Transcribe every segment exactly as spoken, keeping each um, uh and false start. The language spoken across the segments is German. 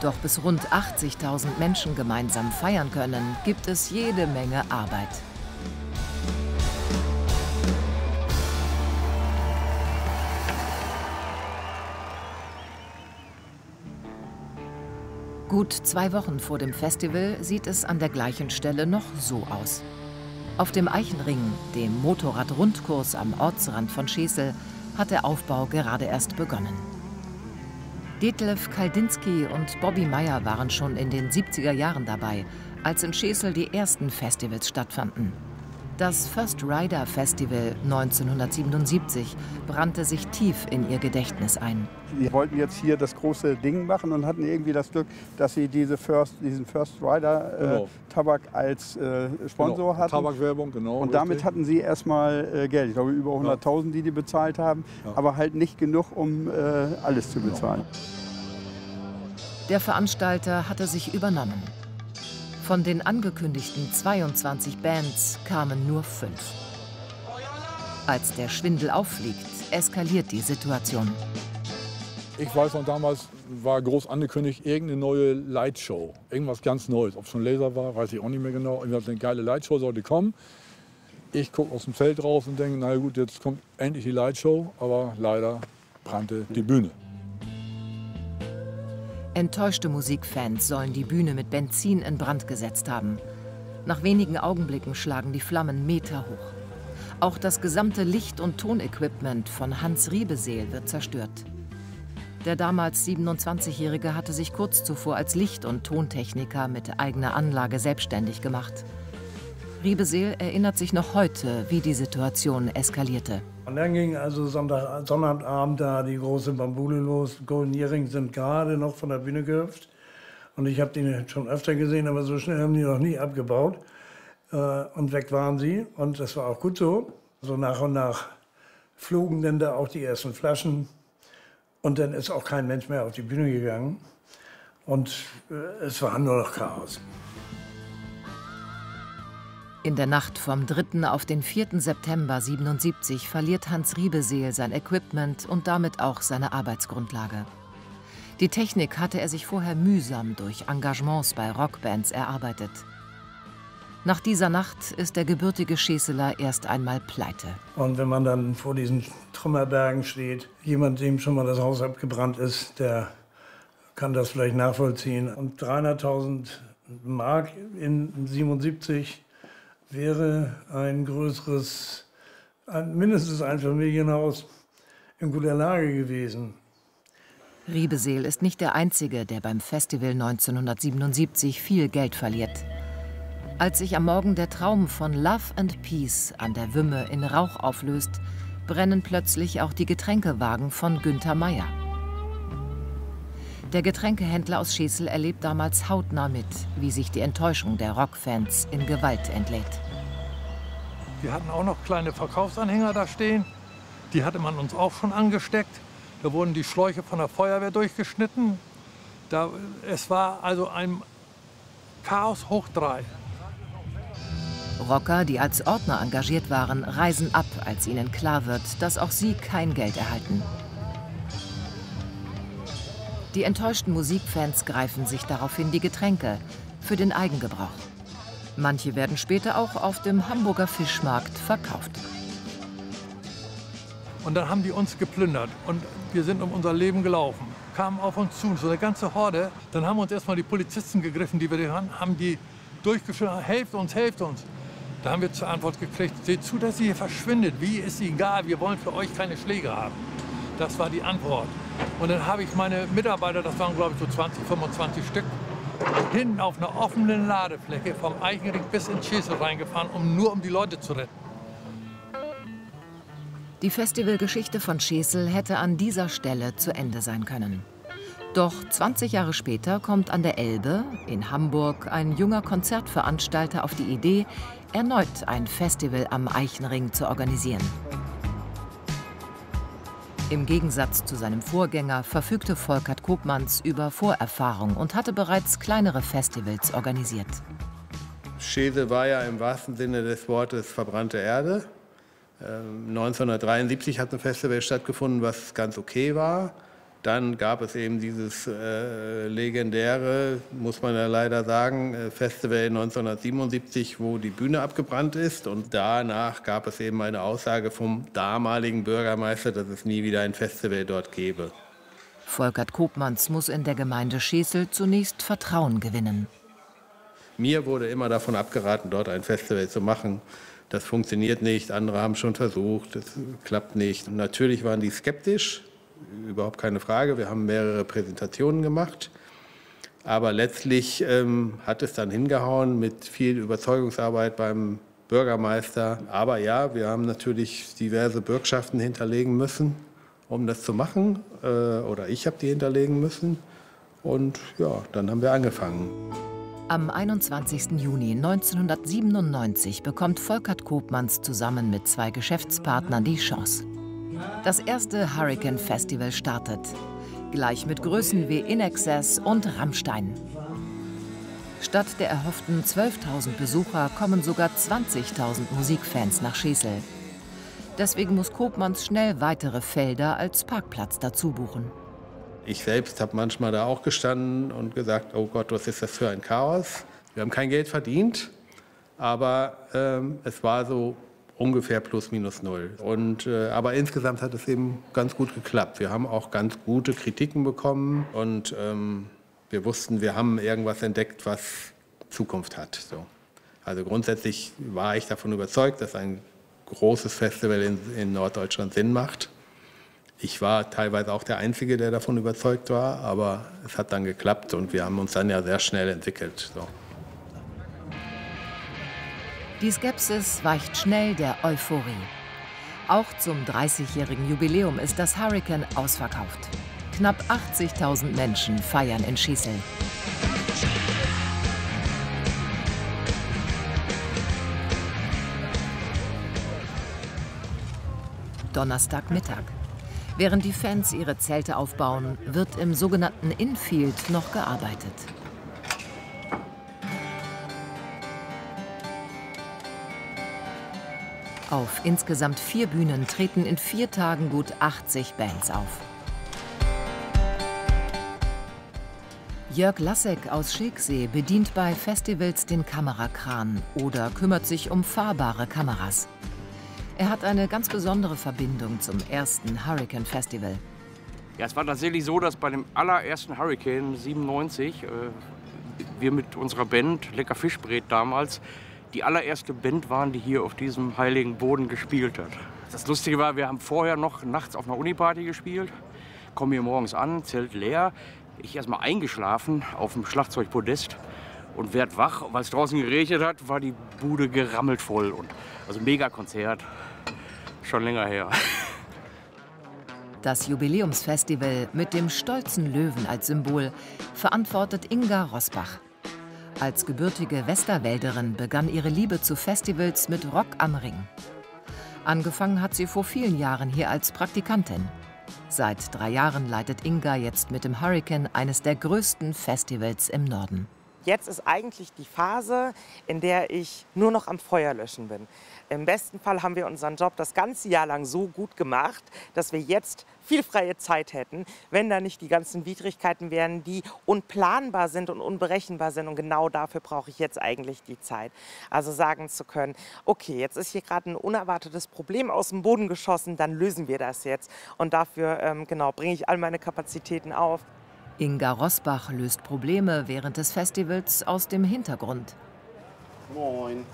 Doch bis rund achtzigtausend Menschen gemeinsam feiern können, gibt es jede Menge Arbeit. Gut zwei Wochen vor dem Festival sieht es an der gleichen Stelle noch so aus. Auf dem Eichenring, dem Motorradrundkurs am Ortsrand von Schesel, hat der Aufbau gerade erst begonnen. Detlef Kaldinski und Bobby Meyer waren schon in den siebziger Jahren dabei, als in Schesel die ersten Festivals stattfanden. Das First Rider Festival neunzehnhundertsiebenundsiebzig brannte sich tief in ihr Gedächtnis ein. Die wollten jetzt hier das große Ding machen und hatten irgendwie das Glück, dass sie diese First, diesen First Rider äh, genau. Tabak als äh, Sponsor genau. hatten. Tabakwerbung, genau. Und damit richtig. hatten sie erstmal äh, Geld. Ich glaube über hunderttausend, die die bezahlt haben, ja. aber halt nicht genug, um äh, alles zu bezahlen. Der Veranstalter hatte sich übernommen. Von den angekündigten zweiundzwanzig Bands kamen nur fünf. Als der Schwindel auffliegt, eskaliert die Situation. Ich weiß noch, damals war groß angekündigt, irgendeine neue Lightshow. Irgendwas ganz Neues. Ob es schon Laser war, weiß ich auch nicht mehr genau. Irgendwas, eine geile Lightshow sollte kommen. Ich gucke aus dem Feld raus und denke, na gut, jetzt kommt endlich die Lightshow. Aber leider brannte die Bühne. Enttäuschte Musikfans sollen die Bühne mit Benzin in Brand gesetzt haben. Nach wenigen Augenblicken schlagen die Flammen Meter hoch. Auch das gesamte Licht- und Tonequipment von Hans Riebeseel wird zerstört. Der damals siebenundzwanzigjährige hatte sich kurz zuvor als Licht- und Tontechniker mit eigener Anlage selbstständig gemacht. Riebeseel erinnert sich noch heute, wie die Situation eskalierte. Und dann ging also Sonntag, Sonnabend da die große Bambule los. Golden Earring sind gerade noch von der Bühne gehüpft. Und ich habe die schon öfter gesehen, aber so schnell haben die noch nie abgebaut. Und weg waren sie. Und das war auch gut so. So nach und nach flogen dann da auch die ersten Flaschen. Und dann ist auch kein Mensch mehr auf die Bühne gegangen. Und es war nur noch Chaos. In der Nacht vom dritten auf den vierten September siebenundsiebzig verliert Hans Riebeseel sein Equipment und damit auch seine Arbeitsgrundlage. Die Technik hatte er sich vorher mühsam durch Engagements bei Rockbands erarbeitet. Nach dieser Nacht ist der gebürtige Scheseler erst einmal pleite. Und wenn man dann vor diesen Trümmerbergen steht, jemand, dem schon mal das Haus abgebrannt ist, der kann das vielleicht nachvollziehen. Und dreihunderttausend Mark in siebenundsiebzig wäre ein größeres, ein, mindestens ein Familienhaus in guter Lage gewesen. Riebeseel ist nicht der Einzige, der beim Festival neunzehnhundertsiebenundsiebzig viel Geld verliert. Als sich am Morgen der Traum von Love and Peace an der Wümme in Rauch auflöst, brennen plötzlich auch die Getränkewagen von Günther Meyer. Der Getränkehändler aus Schesel erlebt damals hautnah mit, wie sich die Enttäuschung der Rockfans in Gewalt entlädt. Wir hatten auch noch kleine Verkaufsanhänger da stehen. Die hatte man uns auch schon angesteckt. Da wurden die Schläuche von der Feuerwehr durchgeschnitten. Da, es war also ein Chaos hoch drei. Rocker, die als Ordner engagiert waren, reisen ab, als ihnen klar wird, dass auch sie kein Geld erhalten. Die enttäuschten Musikfans greifen sich daraufhin die Getränke für den Eigengebrauch. Manche werden später auch auf dem Hamburger Fischmarkt verkauft. Und dann haben die uns geplündert und wir sind um unser Leben gelaufen. Kamen auf uns zu, so eine ganze Horde. Dann haben uns erstmal die Polizisten gegriffen, die wir hatten, haben die durchgeschrieben, helft uns, helft uns. Da haben wir zur Antwort gekriegt, seht zu, dass ihr hier verschwindet. Wie ist egal, wir wollen für euch keine Schläge haben. Das war die Antwort. Und dann habe ich meine Mitarbeiter, das waren glaube ich so zwanzig, fünfundzwanzig Stück, hinten auf einer offenen Ladefläche vom Eichenring bis in Schesel reingefahren, um nur um die Leute zu retten. Die Festivalgeschichte von Schesel hätte an dieser Stelle zu Ende sein können. Doch zwanzig Jahre später kommt an der Elbe in Hamburg ein junger Konzertveranstalter auf die Idee, erneut ein Festival am Eichenring zu organisieren. Im Gegensatz zu seinem Vorgänger verfügte Volkert Koopmans über Vorerfahrung und hatte bereits kleinere Festivals organisiert. Schesel war ja im wahrsten Sinne des Wortes verbrannte Erde. Ähm, neunzehnhundertdreiundsiebzig hat ein Festival stattgefunden, was ganz okay war. Dann gab es eben dieses äh, legendäre, muss man ja leider sagen, äh, Festival neunzehnhundertsiebenundsiebzig, wo die Bühne abgebrannt ist. Und danach gab es eben eine Aussage vom damaligen Bürgermeister, dass es nie wieder ein Festival dort gäbe. Volkert Koopmans muss in der Gemeinde Schesel zunächst Vertrauen gewinnen. Mir wurde immer davon abgeraten, dort ein Festival zu machen. Das funktioniert nicht, andere haben schon versucht, das klappt nicht. Und natürlich waren die skeptisch. Überhaupt keine Frage. Wir haben mehrere Präsentationen gemacht. Aber letztlich ähm, hat es dann hingehauen mit viel Überzeugungsarbeit beim Bürgermeister. Aber ja, wir haben natürlich diverse Bürgschaften hinterlegen müssen, um das zu machen. Äh, oder ich habe die hinterlegen müssen. Und ja, dann haben wir angefangen. Am einundzwanzigsten Juni neunzehnhundertsiebenundneunzig bekommt Volkert Koopmans zusammen mit zwei Geschäftspartnern die Chance. Das erste Hurricane Festival startet, gleich mit Größen wie In Excess und Rammstein. Statt der erhofften zwölftausend Besucher kommen sogar zwanzigtausend Musikfans nach Schesel. Deswegen muss Koopmans schnell weitere Felder als Parkplatz dazu buchen. Ich selbst habe manchmal da auch gestanden und gesagt, oh Gott, was ist das für ein Chaos. Wir haben kein Geld verdient, aber ähm, es war so ungefähr plus minus null. Und, äh, aber insgesamt hat es eben ganz gut geklappt. Wir haben auch ganz gute Kritiken bekommen und ähm, wir wussten, wir haben irgendwas entdeckt, was Zukunft hat. So. Also grundsätzlich war ich davon überzeugt, dass ein großes Festival in, in Norddeutschland Sinn macht. Ich war teilweise auch der Einzige, der davon überzeugt war, aber es hat dann geklappt und wir haben uns dann ja sehr schnell entwickelt. So. Die Skepsis weicht schnell der Euphorie. Auch zum dreißigjährigen Jubiläum ist das Hurricane ausverkauft. Knapp achtzigtausend Menschen feiern in Schesel. Donnerstagmittag. Während die Fans ihre Zelte aufbauen, wird im sogenannten Infield noch gearbeitet. Auf insgesamt vier Bühnen treten in vier Tagen gut achtzig Bands auf. Jörg Lassek aus Schilksee bedient bei Festivals den Kamerakran oder kümmert sich um fahrbare Kameras. Er hat eine ganz besondere Verbindung zum ersten Hurricane Festival. Ja, es war tatsächlich so, dass bei dem allerersten Hurricane siebenundneunzig äh, wir mit unserer Band Lecker Fischbrät damals die allererste Band waren, die hier auf diesem heiligen Boden gespielt hat. Das Lustige war, wir haben vorher noch nachts auf einer Uniparty gespielt, kommen hier morgens an, Zelt leer. Ich erst mal eingeschlafen auf dem Schlagzeugpodest und werd wach, weil es draußen geregnet hat, war die Bude gerammelt voll. Und also Mega-Konzert, schon länger her. Das Jubiläumsfestival mit dem stolzen Löwen als Symbol verantwortet Inga Rosbach. Als gebürtige Westerwälderin begann ihre Liebe zu Festivals mit Rock am Ring. Angefangen hat sie vor vielen Jahren hier als Praktikantin. Seit drei Jahren leitet Inga jetzt mit dem Hurricane eines der größten Festivals im Norden. Jetzt ist eigentlich die Phase, in der ich nur noch am Feuer löschen bin. Im besten Fall haben wir unseren Job das ganze Jahr lang so gut gemacht, dass wir jetzt viel freie Zeit hätten, wenn da nicht die ganzen Widrigkeiten wären, die unplanbar sind und unberechenbar sind. Und genau dafür brauche ich jetzt eigentlich die Zeit. Also sagen zu können, okay, jetzt ist hier gerade ein unerwartetes Problem aus dem Boden geschossen, dann lösen wir das jetzt. Und dafür ähm, genau, bringe ich all meine Kapazitäten auf. Inga Rosbach löst Probleme während des Festivals aus dem Hintergrund. Moin.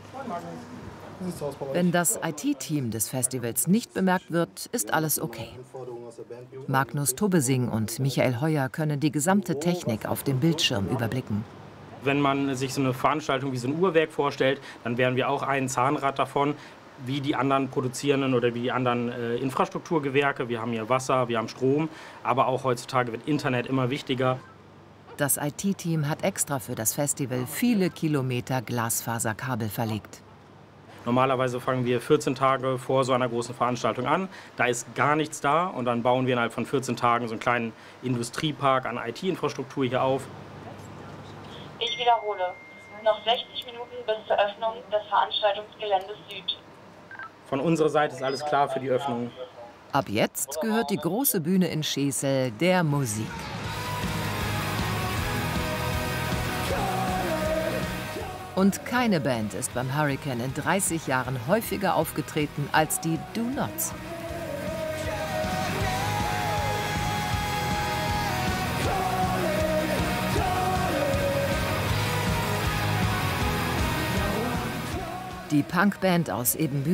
Wenn das I T-Team des Festivals nicht bemerkt wird, ist alles okay. Magnus Tobbesing und Michael Heuer können die gesamte Technik auf dem Bildschirm überblicken. Wenn man sich so eine Veranstaltung wie so ein Uhrwerk vorstellt, dann wären wir auch ein Zahnrad davon, wie die anderen produzierenden oder wie die anderen äh, Infrastrukturgewerke. Wir haben hier Wasser, wir haben Strom, aber auch heutzutage wird Internet immer wichtiger. Das I T-Team hat extra für das Festival viele Kilometer Glasfaserkabel verlegt. Normalerweise fangen wir vierzehn Tage vor so einer großen Veranstaltung an. Da ist gar nichts da und dann bauen wir innerhalb von vierzehn Tagen so einen kleinen Industriepark an I T-Infrastruktur hier auf. Ich wiederhole, noch sechzig Minuten bis zur Öffnung des Veranstaltungsgeländes Süd. Von unserer Seite ist alles klar für die Öffnung. Ab jetzt gehört die große Bühne in Schesel der Musik. Und keine Band ist beim Hurricane in dreißig Jahren häufiger aufgetreten als die Do Nots. Die Punkband aus Ebenbüren